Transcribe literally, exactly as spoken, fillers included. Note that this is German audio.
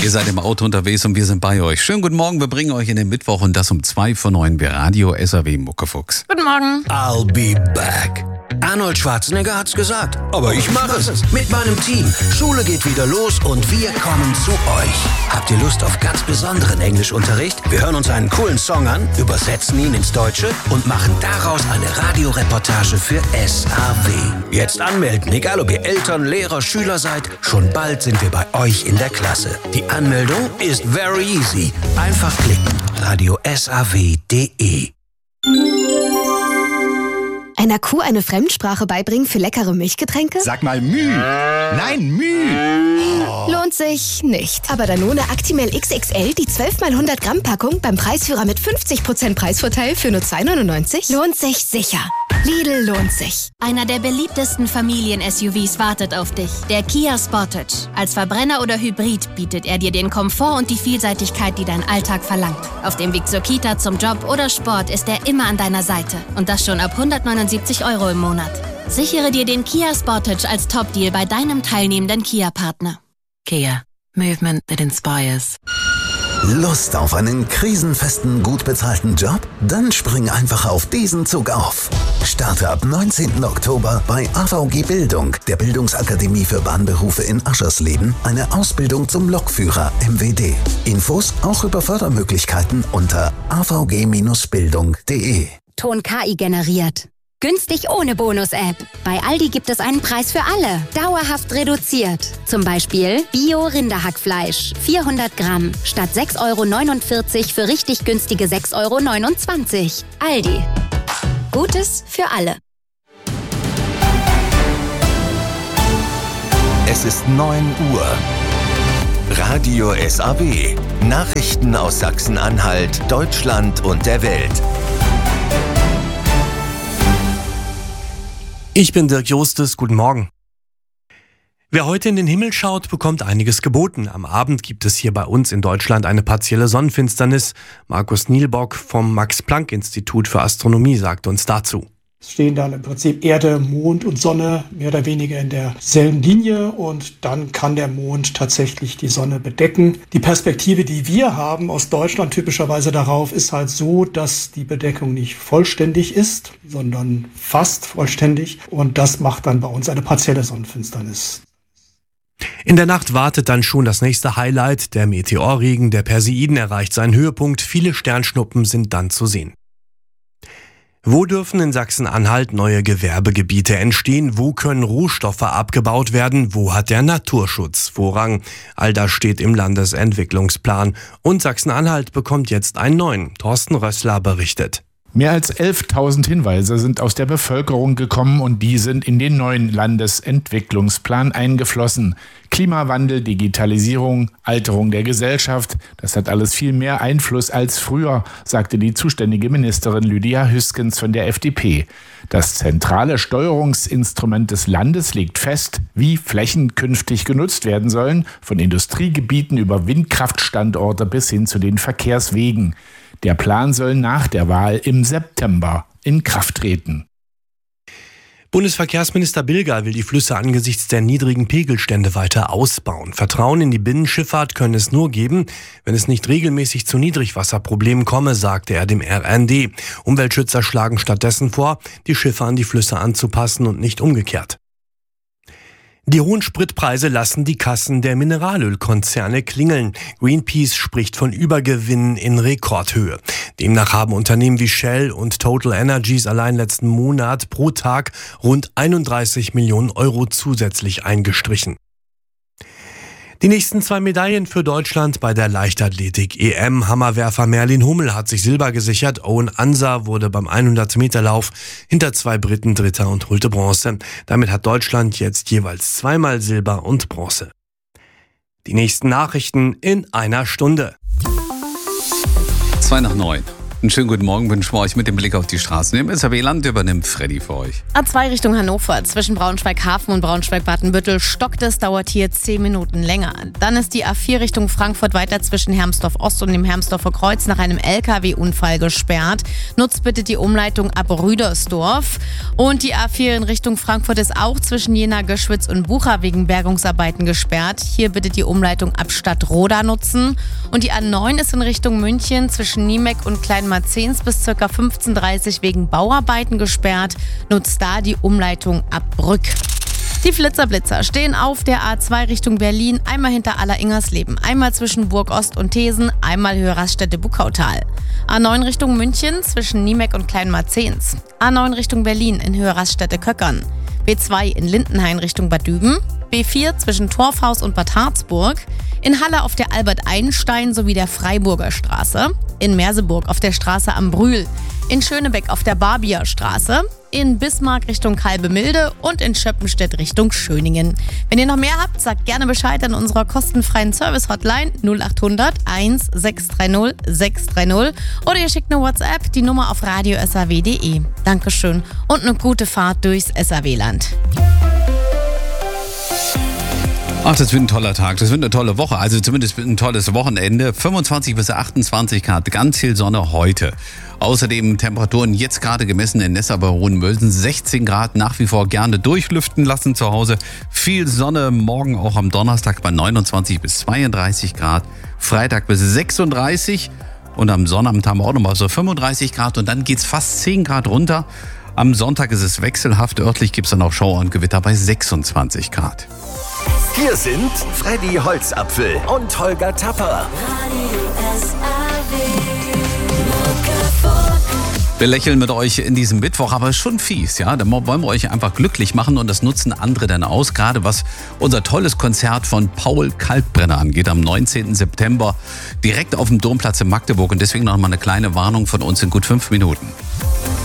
Ihr seid im Auto unterwegs und wir sind bei euch. Schönen guten Morgen, wir bringen euch in den Mittwoch und das um zwei vor neun bei Radio S A W Muckefuchs. Guten Morgen. I'll be back. Arnold Schwarzenegger hat's gesagt. Aber ich mache es. Mit meinem Team. Schule geht wieder los und wir kommen zu euch. Habt ihr Lust auf ganz besonderen Englischunterricht? Wir hören uns einen coolen Song an, übersetzen ihn ins Deutsche und machen daraus eine Radioreportage für S A W. Jetzt anmelden, egal ob ihr Eltern, Lehrer, Schüler seid. Schon bald sind wir bei euch in der Klasse. Die Anmeldung ist very easy. Einfach klicken. radio S A W punkt de. Einer Kuh eine Fremdsprache beibringen für leckere Milchgetränke? Sag mal Müh. Nein, Müh. Oh. Lohnt sich nicht. Aber Danone Actimel X X L, die zwölf mal hundert Gramm Packung beim Preisführer mit fünfzig Prozent Preisvorteil für nur zwei neunundneunzig, lohnt sich sicher. Lidl lohnt sich. Einer der beliebtesten Familien-S U Vs wartet auf dich. Der Kia Sportage. Als Verbrenner oder Hybrid bietet er dir den Komfort und die Vielseitigkeit, die dein Alltag verlangt. Auf dem Weg zur Kita, zum Job oder Sport ist er immer an deiner Seite. Und das schon ab hundertneunundsiebzig Euro im Monat. Sichere dir den Kia Sportage als Top-Deal bei deinem teilnehmenden Kia-Partner. Kia. Movement that inspires. Lust auf einen krisenfesten, gut bezahlten Job? Dann spring einfach auf diesen Zug auf. Starte ab neunzehnten Oktober bei A V G Bildung, der Bildungsakademie für Bahnberufe in Aschersleben, eine Ausbildung zum Lokführer M W D. Infos auch über Fördermöglichkeiten unter a v g Bindestrich bildung punkt de. Ton K I generiert. Günstig ohne Bonus-App. Bei Aldi gibt es einen Preis für alle. Dauerhaft reduziert. Zum Beispiel Bio-Rinderhackfleisch. vierhundert Gramm. Statt sechs Euro neunundvierzig für richtig günstige sechs Euro neunundzwanzig. Aldi. Gutes für alle. Es ist neun Uhr. Radio S A W. Nachrichten aus Sachsen-Anhalt, Deutschland und der Welt. Ich bin Dirk Jostes, guten Morgen. Wer heute in den Himmel schaut, bekommt einiges geboten. Am Abend gibt es hier bei uns in Deutschland eine partielle Sonnenfinsternis. Markus Nielbock vom Max-Planck-Institut für Astronomie sagt uns dazu. Es stehen dann im Prinzip Erde, Mond und Sonne mehr oder weniger in derselben Linie und dann kann der Mond tatsächlich die Sonne bedecken. Die Perspektive, die wir haben aus Deutschland typischerweise darauf, ist halt so, dass die Bedeckung nicht vollständig ist, sondern fast vollständig und das macht dann bei uns eine partielle Sonnenfinsternis. In der Nacht wartet dann schon das nächste Highlight. Der Meteorregen der Perseiden erreicht seinen Höhepunkt. Viele Sternschnuppen sind dann zu sehen. Wo dürfen in Sachsen-Anhalt neue Gewerbegebiete entstehen? Wo können Rohstoffe abgebaut werden? Wo hat der Naturschutz Vorrang? All das steht im Landesentwicklungsplan. Und Sachsen-Anhalt bekommt jetzt einen neuen. Thorsten Rössler berichtet. Mehr als elftausend Hinweise sind aus der Bevölkerung gekommen und die sind in den neuen Landesentwicklungsplan eingeflossen. Klimawandel, Digitalisierung, Alterung der Gesellschaft, das hat alles viel mehr Einfluss als früher, sagte die zuständige Ministerin Lydia Hüskens von der F D P. Das zentrale Steuerungsinstrument des Landes legt fest, wie Flächen künftig genutzt werden sollen, von Industriegebieten über Windkraftstandorte bis hin zu den Verkehrswegen. Der Plan soll nach der Wahl im September in Kraft treten. Bundesverkehrsminister Bilger will die Flüsse angesichts der niedrigen Pegelstände weiter ausbauen. Vertrauen in die Binnenschifffahrt könne es nur geben, wenn es nicht regelmäßig zu Niedrigwasserproblemen komme, sagte er dem R N D. Umweltschützer schlagen stattdessen vor, die Schiffe an die Flüsse anzupassen und nicht umgekehrt. Die hohen Spritpreise lassen die Kassen der Mineralölkonzerne klingeln. Greenpeace spricht von Übergewinnen in Rekordhöhe. Demnach haben Unternehmen wie Shell und Total Energies allein letzten Monat pro Tag rund einunddreißig Millionen Euro zusätzlich eingestrichen. Die nächsten zwei Medaillen für Deutschland bei der Leichtathletik-E M. Hammerwerfer Merlin Hummel hat sich Silber gesichert. Owen Ansa wurde beim hundert Meter Lauf hinter zwei Briten Dritter und holte Bronze. Damit hat Deutschland jetzt jeweils zweimal Silber und Bronze. Die nächsten Nachrichten in einer Stunde. Zwei nach neun. Einen schönen guten Morgen wünschen wir euch mit dem Blick auf die Straßen. Im S A W-Land übernimmt Freddy für euch. A zwei Richtung Hannover. Zwischen Braunschweig-Hafen und Braunschweig-Badenbüttel stockt es, dauert hier zehn Minuten länger. Dann ist die A vier Richtung Frankfurt weiter zwischen Hermsdorf-Ost und dem Hermsdorfer Kreuz nach einem L K W-Unfall gesperrt. Nutzt bitte die Umleitung ab Rüdersdorf. Und die A vier in Richtung Frankfurt ist auch zwischen Jena, Göschwitz und Bucha wegen Bergungsarbeiten gesperrt. Hier bitte die Umleitung ab Stadtroda nutzen. Und die A neun ist in Richtung München zwischen Niemek und Kleinmarzens bis ca. fünfzehn Uhr dreißig wegen Bauarbeiten gesperrt. Nutzt da die Umleitung ab Brück. Die Flitzerblitzer stehen auf der A zwei Richtung Berlin, einmal hinter Aller-Ingersleben, einmal zwischen Burg Ost und Thesen, einmal Höhe Raststätte-Buckautal. A neun Richtung München zwischen Niemek und Kleinmarzens. A neun Richtung Berlin in Höhe Raststätte-Köckern. B zwei in Lindenhain Richtung Bad Düben. B vier zwischen Torfhaus und Bad Harzburg. In Halle auf der Albert-Einstein sowie der Freiburger Straße. In Merseburg auf der Straße am Brühl. In Schönebeck auf der Barbier Straße. In Bismarck Richtung Kalbemilde und in Schöppenstedt Richtung Schöningen. Wenn ihr noch mehr habt, sagt gerne Bescheid an unserer kostenfreien Service-Hotline null acht hundert eins sechs drei null sechs drei null oder ihr schickt eine WhatsApp, die Nummer auf radio s a w punkt d e. Dankeschön und eine gute Fahrt durchs S A W-Land. Ach, das wird ein toller Tag, das wird eine tolle Woche, also zumindest ein tolles Wochenende. fünfundzwanzig bis achtundzwanzig Grad, ganz viel Sonne heute. Außerdem Temperaturen jetzt gerade gemessen in Nessa bei Hohenmölsen, sechzehn Grad, nach wie vor gerne durchlüften lassen zu Hause. Viel Sonne, morgen auch am Donnerstag bei neunundzwanzig bis zweiunddreißig Grad, Freitag bis sechsunddreißig und am Sonnabend haben wir auch nochmal so fünfunddreißig Grad und dann geht's fast zehn Grad runter. Am Sonntag ist es wechselhaft, örtlich gibt's dann auch Schauer und Gewitter bei sechsundzwanzig Grad. Hier sind Freddy Holzapfel und Holger Tapper. Wir lächeln mit euch in diesem Mittwoch, aber schon fies, ja. Da wollen wir euch einfach glücklich machen und das nutzen andere dann aus. Gerade was unser tolles Konzert von Paul Kalkbrenner angeht, am neunzehnten September direkt auf dem Domplatz in Magdeburg. Und deswegen noch mal eine kleine Warnung von uns in gut fünf Minuten.